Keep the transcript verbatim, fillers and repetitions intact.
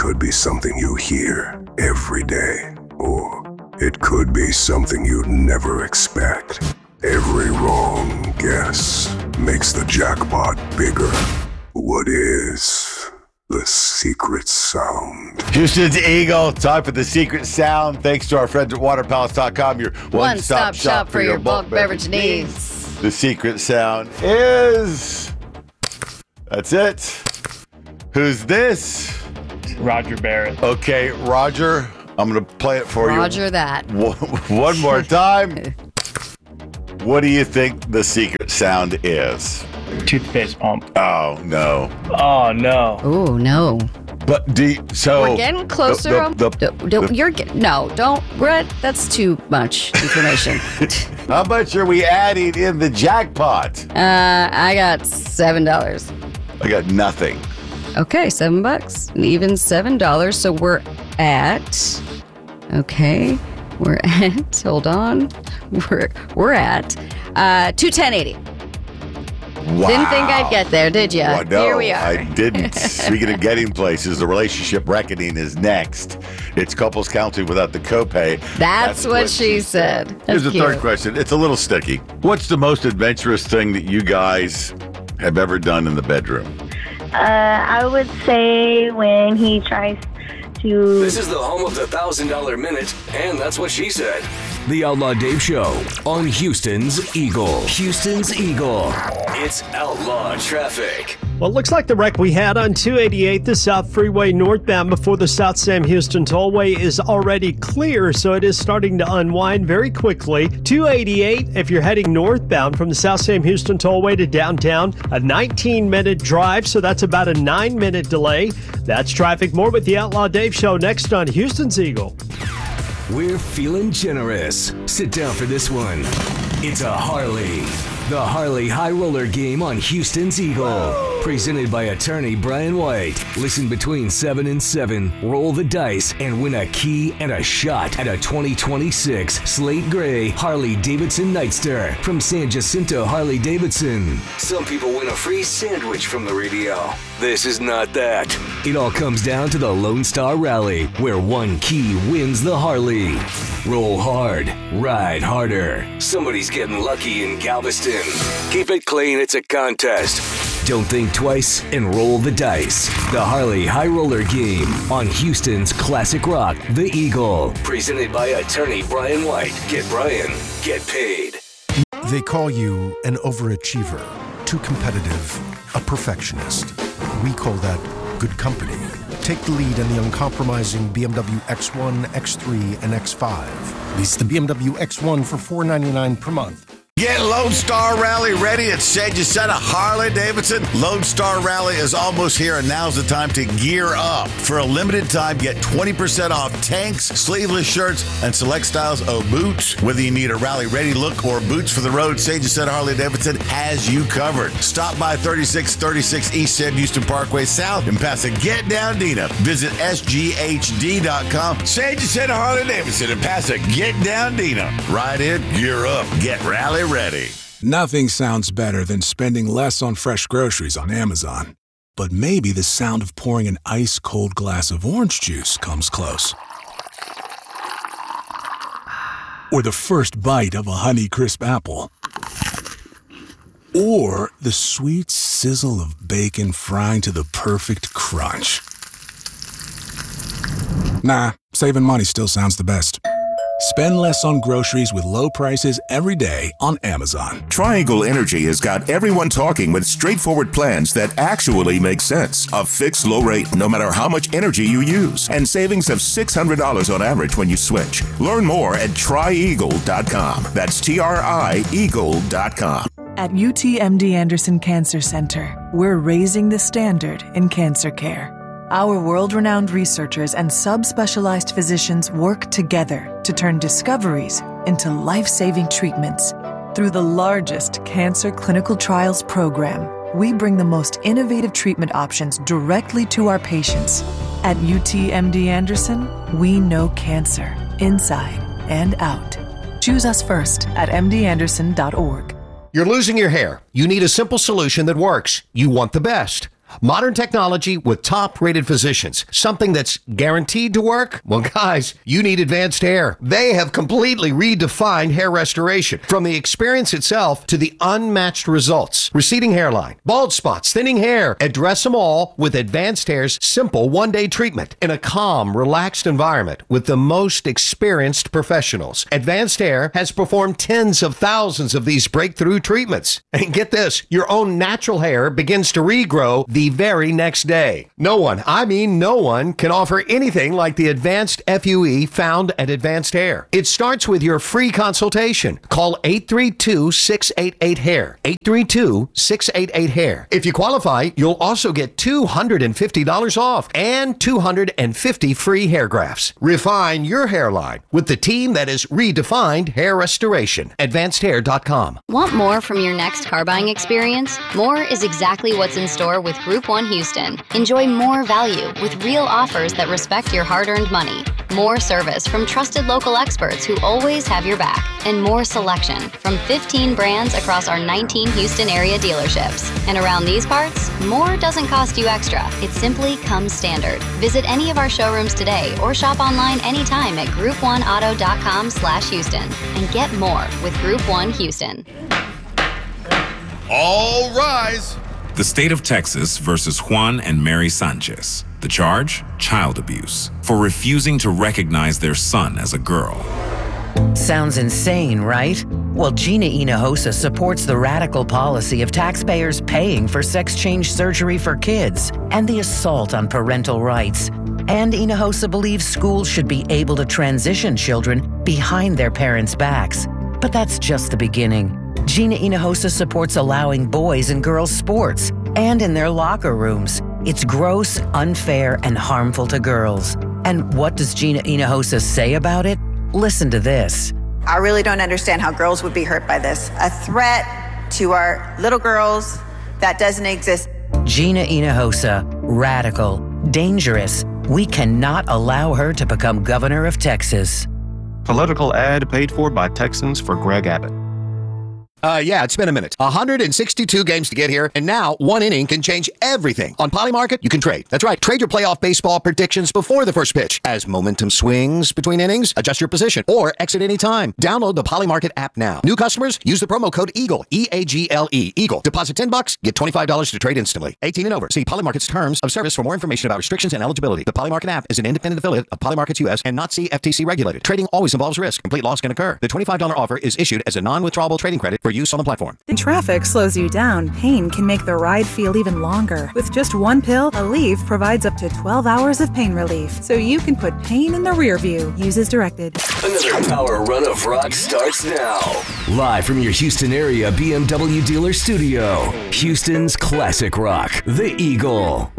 could be something you hear every day, or it could be something you'd never expect. Every wrong guess makes the jackpot bigger. What is the secret sound? Houston's Eagle, time for the secret sound. Thanks to our friends at water palace dot com, your one-stop One-stop shop, shop for for your your bulk beverage needs. needs. The secret sound is... That's it. Who's this? Roger Barrett. Okay, Roger, I'm going to play it for Roger you. that. One, one more time. What do you think the secret sound is? Toothpaste pump. Oh, no. Oh, no. Oh, no. But do you, so... We're getting closer. The, um, the, do- do- the- you're get- No, don't. Brett, that's too much information. How much are we adding in the jackpot? uh, I got seven dollars. I got nothing. Okay, seven bucks. And even seven dollars. So we're at... Okay. We're at... Hold on. We're, we're at uh, two ten eighty. Wow. Didn't think I'd get there, did you? Well, no, Here we are. I didn't. Speaking of getting places, the relationship reckoning is next. It's couples counseling without the copay. That's, That's what, what she she said. Here's That's the cute. third question. It's a little sticky. What's the most adventurous thing that you guys have ever done in the bedroom? Uh, I would say when he tries to... This is the home of the one thousand dollars Minute, and that's what she said. The Outlaw Dave Show on Houston's Eagle. Houston's Eagle. It's Outlaw Traffic. Well, it looks like the wreck we had on two eighty-eight, the South Freeway northbound before the South Sam Houston Tollway is already clear, so it is starting to unwind very quickly. two eighty-eight, if you're heading northbound from the South Sam Houston Tollway to downtown, a nineteen minute drive, so that's about a nine minute delay. That's traffic. More with the Outlaw Dave Show next on Houston's Eagle. We're feeling generous. Sit down for this one. It's a Harley. The Harley High Roller Game on Houston's Eagle. Presented by attorney Brian White. Listen between seven and seven, roll the dice, and win a key and a shot at a twenty twenty-six Slate Gray Harley Davidson Nightster from San Jacinto Harley Davidson. Some people win a free sandwich from the radio. This is not that. It all comes down to the Lone Star Rally, where one key wins the Harley. Roll hard, ride harder. Somebody's getting lucky in Galveston. Keep it clean, it's a contest. Don't think twice and roll the dice. The Harley High Roller Game on Houston's classic rock, The Eagle. Presented by attorney Brian White. Get Brian, get paid. They call you an overachiever, too competitive, a perfectionist. We call that good company. Take the lead in the uncompromising B M W X one, X three, and X five. Lease the B M W X one for four hundred ninety-nine dollars per month. Get Lone Star Rally ready at San Jacinto Harley Davidson. Lone Star Rally is almost here, and now's the time to gear up. For a limited time, get twenty percent off tanks, sleeveless shirts, and select styles of boots. Whether you need a rally-ready look or boots for the road, San Jacinto Harley Davidson has you covered. Stop by thirty-six thirty-six East Sam Houston Parkway South and pass a Get Down Dina. Visit S G H D dot com. San Jacinto Harley Davidson and pass a Get Down Dina. Ride in, gear up, get rally ready. Nothing sounds better than spending less on fresh groceries on Amazon. But maybe the sound of pouring an ice-cold glass of orange juice comes close. Or the first bite of a Honeycrisp apple. Or the sweet sizzle of bacon frying to the perfect crunch. Nah, saving money still sounds the best. Spend less on groceries with low prices every day on Amazon. Triangle Energy has got everyone talking with straightforward plans that actually make sense. A fixed low rate no matter how much energy you use. And savings of six hundred dollars on average when you switch. Learn more at tri eagle dot com. That's T R I eagle dot com. At U T M D Anderson Cancer Center, we're raising the standard in cancer care. Our world-renowned researchers and subspecialized physicians work together to turn discoveries into life-saving treatments. Through the largest cancer clinical trials program, we bring the most innovative treatment options directly to our patients. At U T M D Anderson, we know cancer, inside and out. Choose us first at m d anderson dot org. You're losing your hair. You need a simple solution that works. You want the best. Modern technology with top-rated physicians. Something that's guaranteed to work? Well, guys, you need Advanced Hair. They have completely redefined hair restoration. From the experience itself to the unmatched results. Receding hairline, bald spots, thinning hair. Address them all with Advanced Hair's simple one-day treatment in a calm, relaxed environment with the most experienced professionals. Advanced Hair has performed tens of thousands of these breakthrough treatments. And get this, your own natural hair begins to regrow the very next day. No one, I mean no one, can offer anything like the advanced F U E found at Advanced Hair. It starts with your free consultation. Call eight three two, six eight eight, hair. eight three two, six eight eight, hair. If you qualify, you'll also get two hundred fifty dollars off and two hundred fifty free hair grafts. Refine your hairline with the team that has redefined hair restoration. advanced hair dot com. Want more from your next car buying experience? More is exactly what's in store with Group one Houston. Enjoy more value with real offers that respect your hard-earned money. More service from trusted local experts who always have your back. And more selection from fifteen brands across our nineteen Houston area dealerships. And around these parts, more doesn't cost you extra. It simply comes standard. Visit any of our showrooms today or shop online anytime at group one auto dot com slash Houston and get more with Group one Houston. All rise. The state of Texas versus Juan and Mary Sanchez. The charge? Child abuse for refusing to recognize their son as a girl. Sounds insane, right? Well, Gina Hinojosa supports the radical policy of taxpayers paying for sex change surgery for kids and the assault on parental rights. And Hinojosa believes schools should be able to transition children behind their parents' backs. But that's just the beginning. Gina Hinojosa supports allowing boys and girls sports and in their locker rooms. It's gross, unfair, and harmful to girls. And what does Gina Hinojosa say about it? Listen to this. I really don't understand how girls would be hurt by this. A threat to our little girls that doesn't exist. Gina Hinojosa, radical, dangerous. We cannot allow her to become governor of Texas. Political ad paid for by Texans for Greg Abbott. Uh, yeah, it's been a minute. one hundred sixty-two games to get here, and now one inning can change everything. On Polymarket, you can trade. That's right. Trade your playoff baseball predictions before the first pitch. As momentum swings between innings, adjust your position or exit anytime. Download the Polymarket app now. New customers, use the promo code EAGLE, E A G L E, EAGLE. Deposit ten bucks, get twenty-five dollars to trade instantly. eighteen and over. See Polymarket's terms of service for more information about restrictions and eligibility. The Polymarket app is an independent affiliate of Polymarkets U S and not C F T C regulated. Trading always involves risk. Complete loss can occur. The twenty-five dollars offer is issued as a non-withdrawable trading credit for use on the platform. When traffic slows you down, pain can make the ride feel even longer. With just one pill, Aleve provides up to twelve hours of pain relief, so you can put pain in the rear view. Use as directed. Another power run of rock starts now. Live from your Houston area B M W dealer studio, Houston's classic rock, The Eagle.